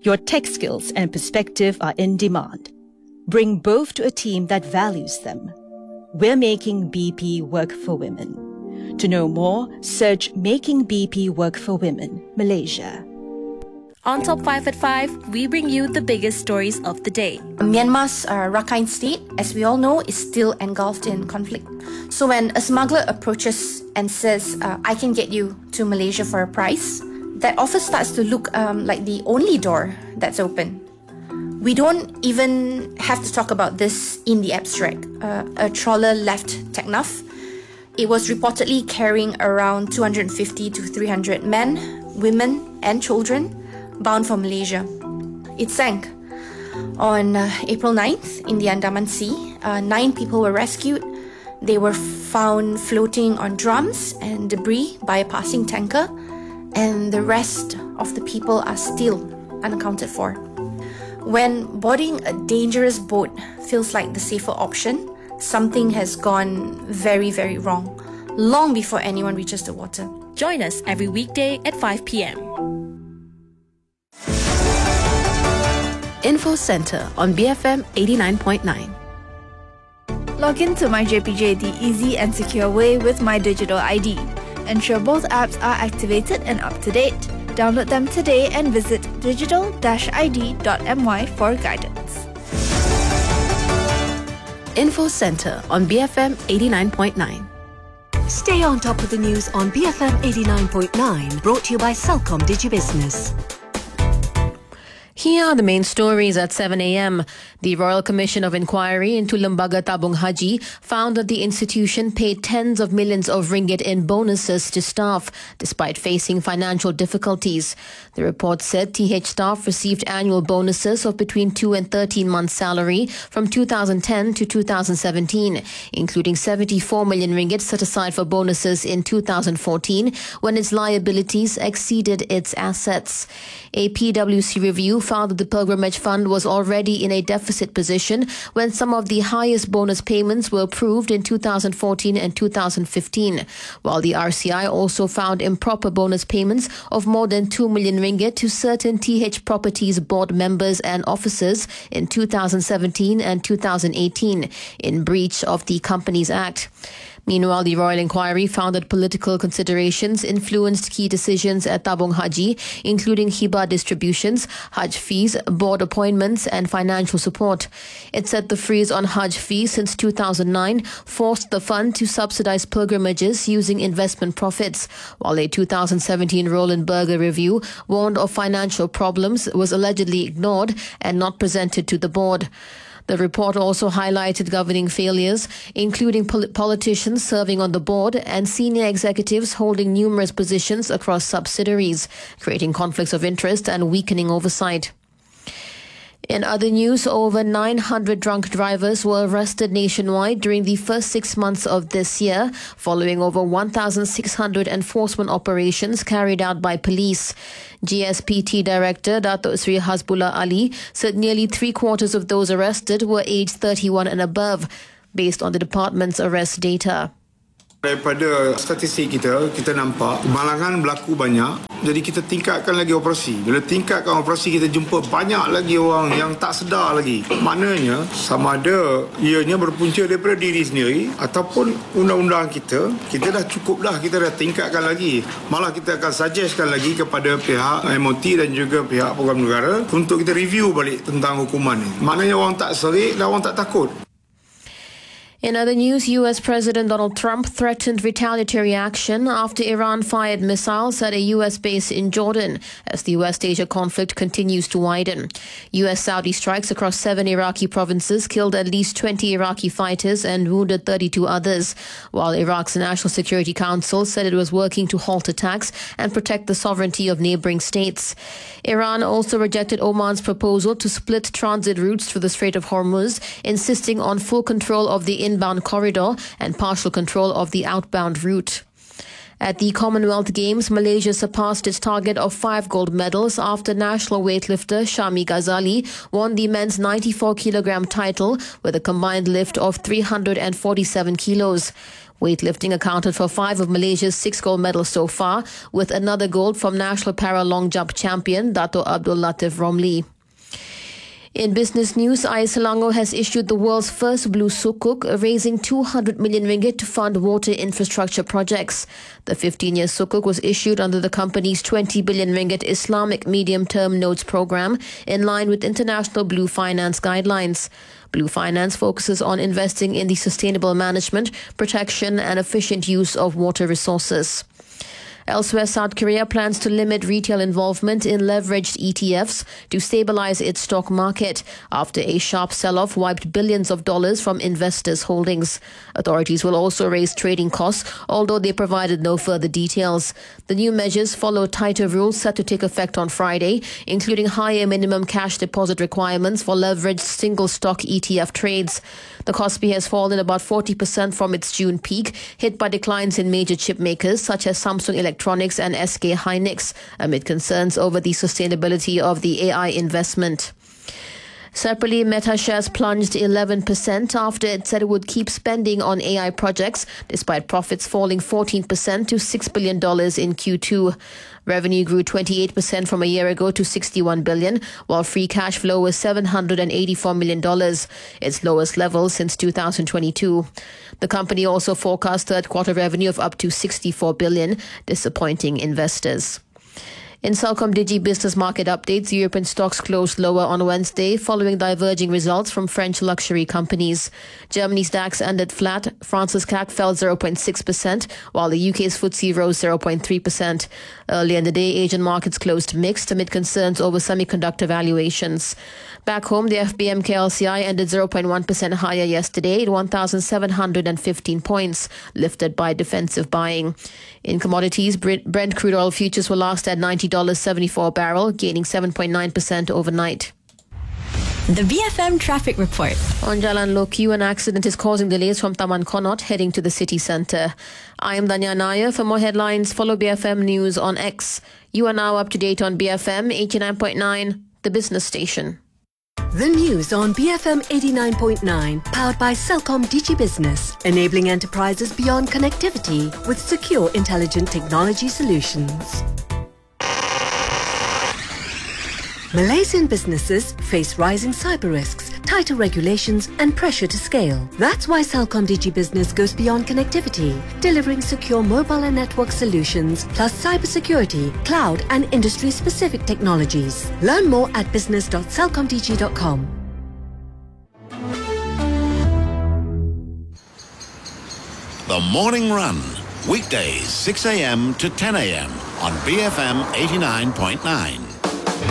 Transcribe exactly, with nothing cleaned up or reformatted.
Your tech skills and perspective are in demand. Bring both to a team that values them. We're making B P work for women. To know more, search Making B P Work for Women, Malaysia. On Top five at five, we bring you the biggest stories of the day. Myanmar's uh, Rakhine State, as we all know, is still engulfed in conflict. So when a smuggler approaches and says, uh, I can get you to Malaysia for a price, that offer starts to look um, like the only door that's open. We don't even have to talk about this in the abstract. Uh, a trawler left Teknaf. It was reportedly carrying around two hundred fifty to three hundred men, women and children bound for Malaysia. It sank. On uh, April ninth in the Andaman Sea, uh, nine people were rescued. They were found floating on drums and debris by a passing tanker, and the rest of the people are still unaccounted for. When boarding a dangerous boat feels like the safer option, something has gone very, very wrong, long before anyone reaches the water. Join us every weekday at five p.m. Info Center on B F M eighty-nine point nine. Log in to MyJPJ the easy and secure way with My Digital I D. Ensure both apps are activated and up to date. Download them today and visit digital dash I D dot M Y for guidance. Info Center on B F M eighty-nine point nine. Stay on top of the news on B F M eighty-nine point nine, brought to you by Celcom DigiBusiness. Here are the main stories at seven a.m. The Royal Commission of Inquiry into Lembaga Tabung Haji found that the institution paid tens of millions of ringgit in bonuses to staff, despite facing financial difficulties. The report said T H staff received annual bonuses of between two and thirteen months' salary from two thousand ten to two thousand seventeen, including seventy-four million ringgit set aside for bonuses in two thousand fourteen, when its liabilities exceeded its assets. A P W C review found that the Pilgrimage Fund was already in a deficit position when some of the highest bonus payments were approved in two thousand fourteen and two thousand fifteen, while the R C I also found improper bonus payments of more than two million ringgit to certain T H Properties board members and officers in two thousand seventeen and two thousand eighteen, in breach of the Companies Act. Meanwhile, the Royal Inquiry found that political considerations influenced key decisions at Tabung Haji, including hibah distributions, Hajj fees, board appointments and financial support. It said the freeze on Hajj fees since two thousand nine forced the fund to subsidize pilgrimages using investment profits, while a two thousand seventeen Roland Berger review warned of financial problems was allegedly ignored and not presented to the board. The report also highlighted governing failures, including pol- politicians serving on the board and senior executives holding numerous positions across subsidiaries, creating conflicts of interest and weakening oversight. In other news, over nine hundred drunk drivers were arrested nationwide during the first six months of this year, following over one thousand six hundred enforcement operations carried out by police. G S P T Director Datuk Sri Hasbullah Ali said nearly three quarters of those arrested were aged thirty-one and above, based on the department's arrest data. Daripada statistik kita, kita nampak kemalangan berlaku banyak. Jadi kita tingkatkan lagi operasi. Bila tingkatkan operasi, kita jumpa banyak lagi orang yang tak sedar lagi. Maknanya, sama ada ianya berpunca daripada diri sendiri ataupun undang-undang kita, kita dah cukup dah, kita dah tingkatkan lagi. Malah kita akan suggestkan lagi kepada pihak M O T dan juga pihak program negara untuk kita review balik tentang hukuman ni. Maknanya orang tak serik dan orang tak takut. In other news, U S President Donald Trump threatened retaliatory action after Iran fired missiles at a U S base in Jordan as the West Asia conflict continues to widen. U S-Saudi strikes across seven Iraqi provinces killed at least twenty Iraqi fighters and wounded thirty-two others, while Iraq's National Security Council said it was working to halt attacks and protect the sovereignty of neighboring states. Iran also rejected Oman's proposal to split transit routes through the Strait of Hormuz, insisting on full control of the inbound corridor and partial control of the outbound route. At the Commonwealth Games, Malaysia surpassed its target of five gold medals after national weightlifter Shami Ghazali won the men's ninety-four kilogram title with a combined lift of three hundred forty-seven kilos. Weightlifting accounted for five of Malaysia's six gold medals so far, with another gold from national para long jump champion Dato' Abdul Latif Romli. In business news, Air Selangor has issued the world's first blue sukuk, raising two hundred million ringgit to fund water infrastructure projects. The fifteen-year sukuk was issued under the company's twenty billion ringgit Islamic medium-term notes program, in line with international blue finance guidelines. Blue Finance focuses on investing in the sustainable management, protection and efficient use of water resources. Elsewhere, South Korea plans to limit retail involvement in leveraged E T Fs to stabilize its stock market after a sharp sell-off wiped billions of dollars from investors' holdings. Authorities will also raise trading costs, although they provided no further details. The new measures follow tighter rules set to take effect on Friday, including higher minimum cash deposit requirements for leveraged single-stock E T F trades. The Kospi has fallen about forty percent from its June peak, hit by declines in major chip makers such as Samsung Electronics and S K Hynix, amid concerns over the sustainability of the A I investment. Separately, Meta shares plunged eleven percent after it said it would keep spending on A I projects, despite profits falling fourteen percent to six billion dollars in Q two. Revenue grew twenty-eight percent from a year ago to sixty-one billion dollars, while free cash flow was seven hundred eighty-four million dollars, its lowest level since two thousand twenty-two. The company also forecast third quarter revenue of up to sixty-four billion dollars, disappointing investors. In Celcom Digi business market updates, European stocks closed lower on Wednesday following diverging results from French luxury companies. Germany's DAX ended flat, France's C A C fell zero point six percent, while the U K's F T S E rose zero point three percent. Earlier in the day, Asian markets closed mixed amid concerns over semiconductor valuations. Back home, the F B M K L C I ended zero point one percent higher yesterday at one thousand seven hundred fifteen points, lifted by defensive buying. In commodities, Brent crude oil futures were last at ninety dollars seventy-four a barrel, gaining seven point nine percent overnight. The B F M traffic report. On Jalan Lokiu, an accident is causing delays from Taman Connaught heading to the city centre. I am Danya Nair. For more headlines, follow B F M News on X. You are now up to date on B F M eighty-nine point nine, the business station. The news on B F M eighty-nine point nine, powered by Celcom Digi Business, enabling enterprises beyond connectivity with secure, intelligent technology solutions. Malaysian businesses face rising cyber risks, tighter regulations and pressure to scale. That's why Celcom Digi Business goes beyond connectivity, delivering secure mobile and network solutions, plus cybersecurity, cloud and industry-specific technologies. Learn more at business dot celcom digi dot com. The Morning Run, weekdays six a.m. to ten a.m. on B F M eighty-nine point nine.